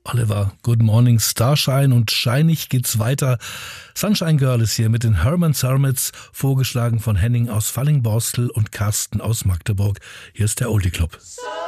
Oliver, Good Morning Starshine, und scheinig geht's weiter. Sunshine Girl ist hier mit den Herman's Hermits, vorgeschlagen von Henning aus Fallingborstel und Carsten aus Magdeburg. Hier ist der Oldie Club.